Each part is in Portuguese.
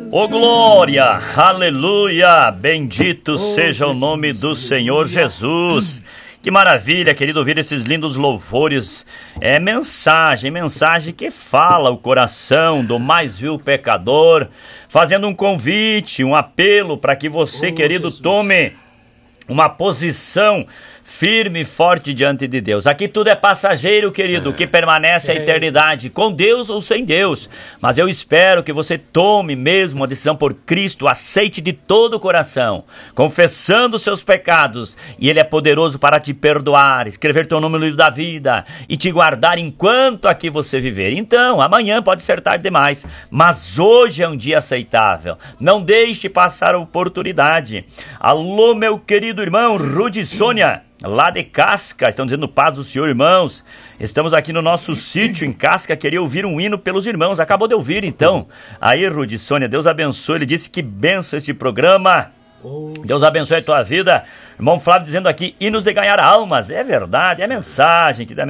Ô glória, aleluia, bendito seja o nome do Senhor Jesus. Que maravilha, querido, ouvir esses lindos louvores. É mensagem que fala o coração do mais vil pecador, fazendo um convite, um apelo para que você, querido, tome uma posição firme e forte diante de Deus. Aqui tudo é passageiro, querido, que permanece a eternidade, com Deus ou sem Deus. Mas eu espero que você tome mesmo a decisão por Cristo, aceite de todo o coração, confessando os seus pecados, e Ele é poderoso para te perdoar, escrever teu nome no livro da vida e te guardar enquanto aqui você viver. Então, amanhã pode ser tarde demais, mas hoje é um dia aceitável. Não deixe passar a oportunidade. Alô, meu querido irmão Rudy Sônia, lá de Casca, estão dizendo paz do Senhor, irmãos. Estamos aqui no nosso sítio em Casca, queria ouvir um hino pelos irmãos. Acabou de ouvir, então. Aí, Rudy Sônia, Deus abençoe. Ele disse que benção este programa. Deus abençoe a tua vida. Irmão Flávio dizendo aqui, hinos de ganhar almas. É verdade, é mensagem, que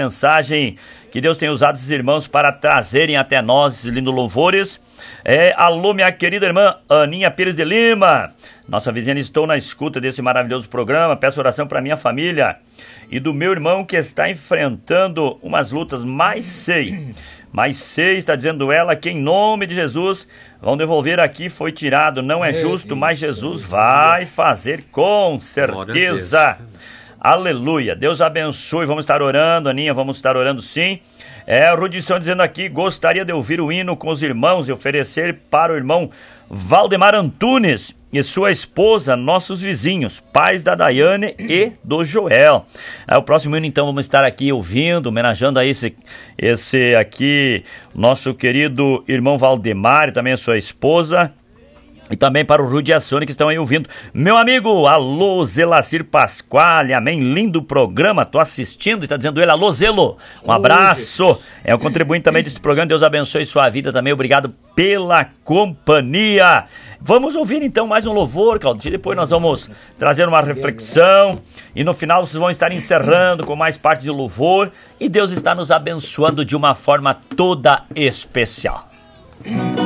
que Deus tem usado esses irmãos para trazerem até nós esses lindos louvores. Alô, minha querida irmã Aninha Pires de Lima, nossa vizinha, estou na escuta desse maravilhoso programa, peço oração para minha família e do meu irmão que está enfrentando umas lutas, mas sei, está dizendo ela, que em nome de Jesus vão devolver aqui, foi tirado, não é justo, mas Jesus vai fazer com certeza. Aleluia, Deus abençoe, vamos estar orando, Aninha, vamos estar orando sim. O Rudição dizendo aqui, gostaria de ouvir o hino com os irmãos e oferecer para o irmão Valdemar Antunes e sua esposa, nossos vizinhos, pais da Daiane e do Joel. O próximo hino, então, vamos estar aqui ouvindo, homenageando a esse aqui, nosso querido irmão Valdemar e também a sua esposa. E também para o Rudy e a Sônia que estão aí ouvindo. Meu amigo, alô Zelacir Pasquale, amém, lindo programa, tô assistindo, e está dizendo ele, alô Zelo, um abraço. É um contribuinte também desse programa, Deus abençoe sua vida também, obrigado pela companhia. Vamos ouvir então mais um louvor, Claudio, depois nós vamos trazer uma reflexão, e no final vocês vão estar encerrando com mais parte do louvor, e Deus está nos abençoando de uma forma toda especial.